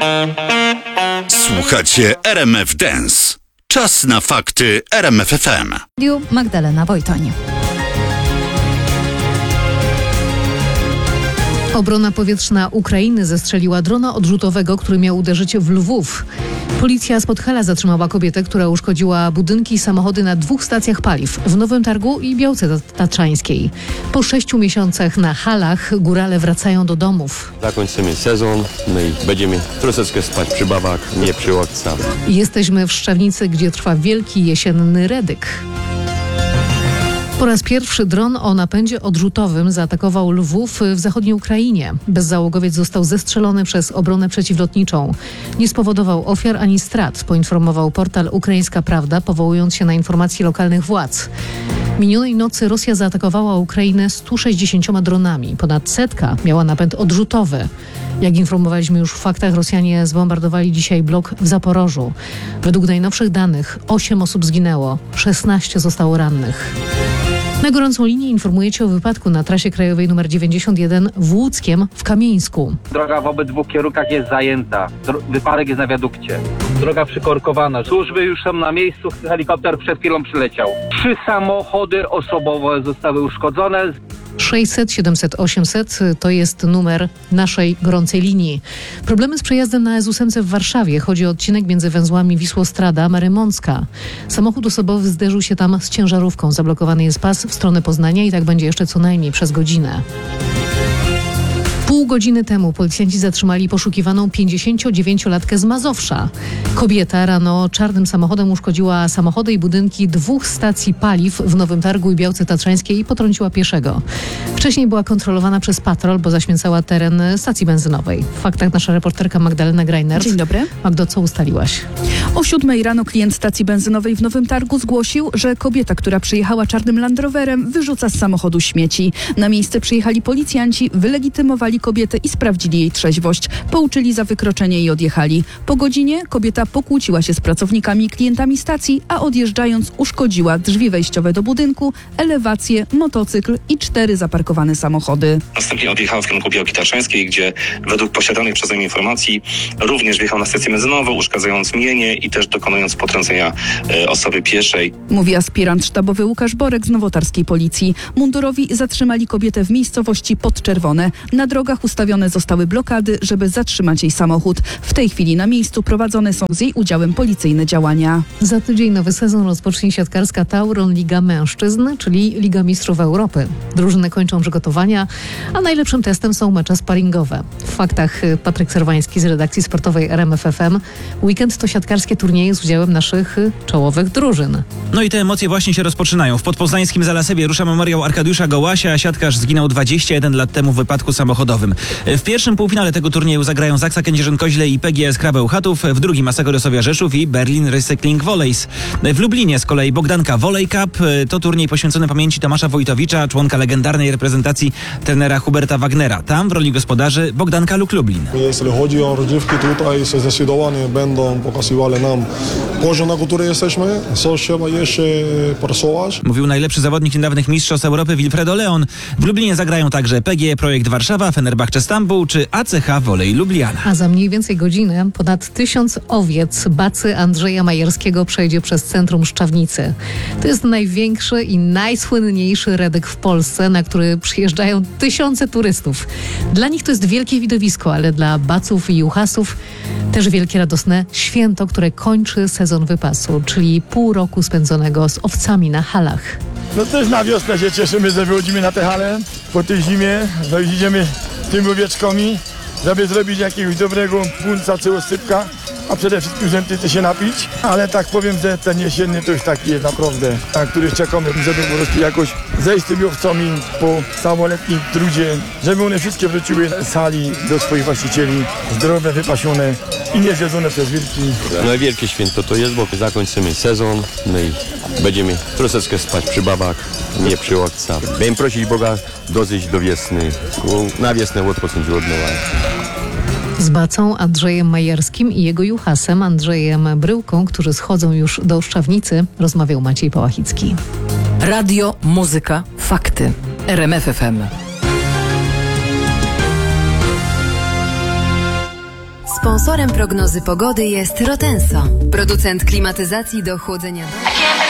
Słuchacie RMF Dance. Czas na fakty RMF FM. Magdalena Wojtoń. Obrona powietrzna Ukrainy zestrzeliła drona odrzutowego, który miał uderzyć w Lwów. Policja z Podhala zatrzymała kobietę, która uszkodziła budynki i samochody na 2 stacjach paliw w Nowym Targu i Białce Tatrzańskiej. Po 6 miesiącach na halach górale wracają do domów. Zakończymy sezon, my będziemy troszeczkę spać przy babach, nie przy łódcach. Jesteśmy w Szczawnicy, gdzie trwa wielki jesienny redyk. Po raz pierwszy dron o napędzie odrzutowym zaatakował Lwów w zachodniej Ukrainie. Bezzałogowiec został zestrzelony przez obronę przeciwlotniczą. Nie spowodował ofiar ani strat, poinformował portal Ukraińska Prawda, powołując się na informacje lokalnych władz. Minionej nocy Rosja zaatakowała Ukrainę 160 dronami. Ponad 100 miała napęd odrzutowy. Jak informowaliśmy już w faktach, Rosjanie zbombardowali dzisiaj blok w Zaporożu. Według najnowszych danych 8 osób zginęło, 16 zostało rannych. Na gorącą linię informujecie o wypadku na trasie krajowej nr 91 w Łódzkiem w Kamieńsku. Droga w obydwu kierunkach jest zajęta. Wypadek jest na wiadukcie. Droga przykorkowana. Służby już są na miejscu. Helikopter przed chwilą przyleciał. 3 samochody osobowe zostały uszkodzone. 600 700 800 to jest numer naszej gorącej linii. Problemy z przejazdem na S8 w Warszawie. Chodzi o odcinek między węzłami Wisłostrada-Marymącka. Samochód osobowy zderzył się tam z ciężarówką. Zablokowany jest pas w stronę Poznania i tak będzie jeszcze co najmniej przez godzinę. Pół godziny temu policjanci zatrzymali poszukiwaną 59-latkę z Mazowsza. Kobieta rano czarnym samochodem uszkodziła samochody i budynki 2 stacji paliw w Nowym Targu i Białce Tatrzańskiej i potrąciła pieszego. Wcześniej była kontrolowana przez patrol, bo zaśmiecała teren stacji benzynowej. W faktach nasza reporterka Magdalena Greinert. Dzień dobry. Magdo, co ustaliłaś? O 7 rano klient stacji benzynowej w Nowym Targu zgłosił, że kobieta, która przyjechała czarnym Land Roverem, wyrzuca z samochodu śmieci. Na miejsce przyjechali policjanci, wylegitymowali kobietę i sprawdzili jej trzeźwość. Pouczyli za wykroczenie i odjechali. Po godzinie kobieta pokłóciła się z pracownikami i klientami stacji, a odjeżdżając uszkodziła drzwi wejściowe do budynku, elewację, motocykl i 4 zaparkowane samochody. Następnie odjechał w kierunku Białki Tatrzańskiej, gdzie według posiadanych przeze mnie informacji również wjechał na stację benzynową, uszkadzając mienie i też dokonując potrącenia osoby pieszej. Mówi aspirant sztabowy Łukasz Borek z nowotarskiej policji. Mundurowi zatrzymali kobietę w miejscowości Podczerwone. Na drogach ustawione zostały blokady, żeby zatrzymać jej samochód. W tej chwili na miejscu prowadzone są z jej udziałem policyjne działania. Za tydzień nowy sezon rozpocznie siatkarska Tauron Liga Mężczyzn, czyli Liga Mistrzów Europy. Drużyny kończą przygotowania, a najlepszym testem są mecze sparingowe. W faktach Patryk Serwański z redakcji sportowej RMF FM. Weekend to siatkarskie turnieje z udziałem naszych czołowych drużyn. No i te emocje właśnie się rozpoczynają. W podpoznańskim Zalasebie rusza memoriał Arkadiusza Gołasia. Siatkarz zginął 21 lat temu w wypadku samochodowym. W pierwszym półfinale tego turnieju zagrają Zaksa Kędzierzyn-Koźle i PGS Krabeł Chatów, w drugim Asseco Sofia Rzeszów i Berlin Recycling Volleys. W Lublinie z kolei Bogdanka Volley Cup. To turniej poświęcony pamięci Tomasza Wojtowicza, członka legendarnej reprezentacji trenera Huberta Wagnera. Tam w roli gospodarzy Bogdanka Luk Lublin. Jeśli chodzi o rozgrywki tutaj, zdecydowanie będą pokazywały nam poziom, na który jesteśmy, co trzeba jeszcze pracować. Mówił najlepszy zawodnik niedawnych mistrzostw Europy Wilfredo Leon. W Lublinie zagrają także PGE Projekt Warszawa, Fenerbahce Stambuł czy ACH Volley Lubliana. A za mniej więcej godzinę ponad 1000 owiec bacy Andrzeja Majerskiego przejdzie przez centrum Szczawnicy. To jest największy i najsłynniejszy redyk w Polsce, na który przyjeżdżają tysiące turystów. Dla nich to jest wielkie widowisko, ale dla baców i juchasów też wielkie radosne święto, które kończy sezon wypasu, czyli pół roku spędzonego z owcami na halach. No też na wiosnę się cieszymy, że wychodzimy na tę halę po tej zimie, no i idziemy tymi owieczkami, żeby zrobić jakiegoś dobrego punca czy osypka, a przede wszystkim żeby się napić. Ale tak powiem, że ten jesienny to już taki jest naprawdę, na który czekamy, żeby po prostu jakoś zejść z tymi owcami po całoletnim trudzie, żeby one wszystkie wróciły z hali do swoich właścicieli, zdrowe, wypasione i niezjedzone przez wilki. No wielkie święto to jest, bo zakończymy sezon, my będziemy troszeczkę spać przy babach, nie przy łódcach. Będę prosić Boga dożyć do wiosny, bo na wiosnę odpocząć od nowa. Z bacą Andrzejem Majerskim i jego juchasem Andrzejem Bryłką, którzy schodzą już do Szczawnicy, rozmawiał Maciej Pałachicki. Radio, muzyka, fakty. RMF FM. Sponsorem prognozy pogody jest Rotenso, producent klimatyzacji do chłodzenia domu.